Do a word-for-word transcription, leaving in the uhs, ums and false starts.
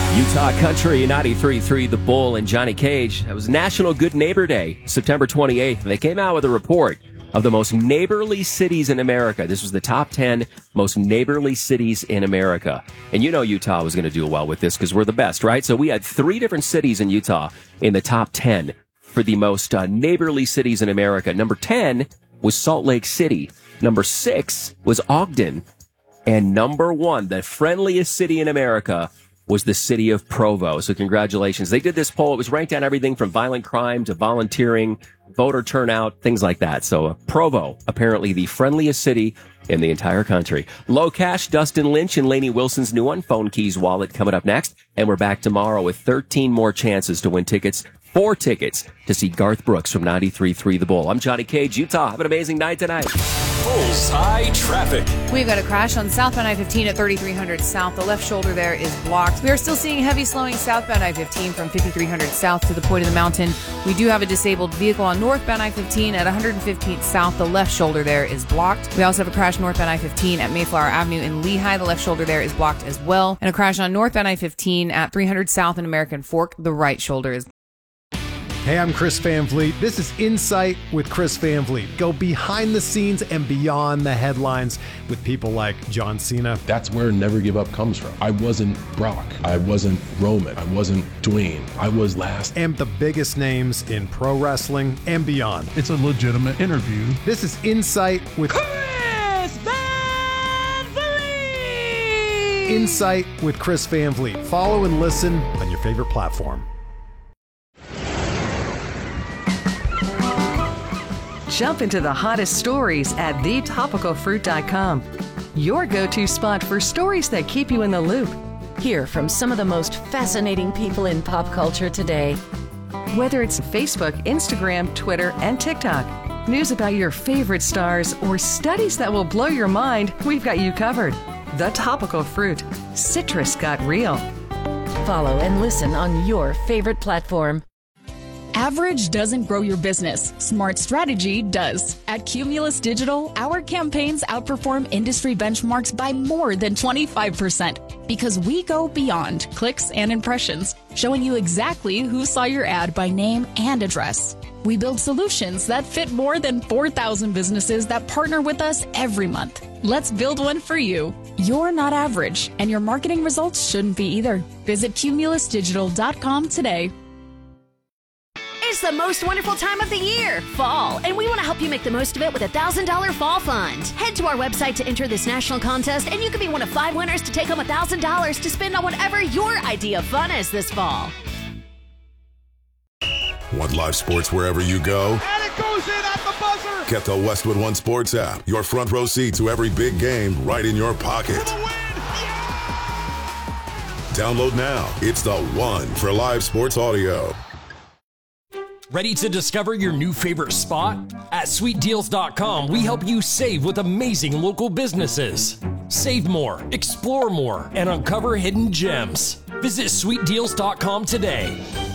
Utah Country ninety-three point three The Bull and Johnny Cage. That was National Good Neighbor Day, September twenty-eighth. They came out with a report of the most neighborly cities in America. This was the top ten most neighborly cities in America. And you know Utah was going to do well with this because we're the best, right? So we had three different cities in Utah in the top ten for the most uh, neighborly cities in America. Number ten was Salt Lake City. Number six was Ogden. And number one, the friendliest city in America, was the city of Provo. So congratulations. They did this poll. It was ranked on everything from violent crime to volunteering, voter turnout, things like that. So uh, Provo, apparently the friendliest city in the entire country. Low Cash, Dustin Lynch, and Lainey Wilson's new one, Phone Keys Wallet, coming up next. And we're back tomorrow with thirteen more chances to win tickets. Four tickets to see Garth Brooks from ninety-three point three The Bull. I'm Johnny Cage, Utah. Have an amazing night tonight. Bullseye traffic. We've got a crash on southbound I fifteen at thirty-three hundred south. The left shoulder there is blocked. We are still seeing heavy slowing southbound I fifteen from fifty-three hundred south to the point of the mountain. We do have a disabled vehicle on northbound I fifteen at one hundred fifteenth south. The left shoulder there is blocked. We also have a crash northbound I fifteen at Mayflower Avenue in Lehigh. The left shoulder there is blocked as well. And a crash on northbound I fifteen at three hundred south in American Fork. The right shoulder is blocked. Hey, I'm Chris Van Vliet. This is Insight with Chris Van Vliet. Go behind the scenes and beyond the headlines with people like John Cena. That's where Never Give Up comes from. I wasn't Brock. I wasn't Roman. I wasn't Dwayne. I was last. And the biggest names in pro wrestling and beyond. It's a legitimate interview. This is Insight with Chris Van Vliet. Insight with Chris Van Vliet. Follow and listen on your favorite platform. Jump into the hottest stories at the topical fruit dot com. Your go-to spot for stories that keep you in the loop. Hear from some of the most fascinating people in pop culture today. Whether it's Facebook, Instagram, Twitter, and TikTok, news about your favorite stars, or studies that will blow your mind, we've got you covered. The Topical Fruit. Citrus got real. Follow and listen on your favorite platform. Average doesn't grow your business. Smart strategy does. At Cumulus Digital, our campaigns outperform industry benchmarks by more than twenty-five percent because we go beyond clicks and impressions, showing you exactly who saw your ad by name and address. We build solutions that fit more than four thousand businesses that partner with us every month. Let's build one for you. You're not average, and your marketing results shouldn't be either. Visit cumulus digital dot com today. It's the most wonderful time of the year, fall, and we want to help you make the most of it with a one thousand dollars Fall Fund. Head to our website to enter this national contest, and you could be one of five winners to take home one thousand dollars to spend on whatever your idea of fun is this fall. Want live sports wherever you go? And it goes in at the buzzer! Get the Westwood One Sports app. Your front row seat to every big game right in your pocket. For the win! Yeah! Download now. It's the one for live sports audio. Ready to discover your new favorite spot? At sweet deals dot com, we help you save with amazing local businesses. Save more, explore more, and uncover hidden gems. Visit sweet deals dot com today.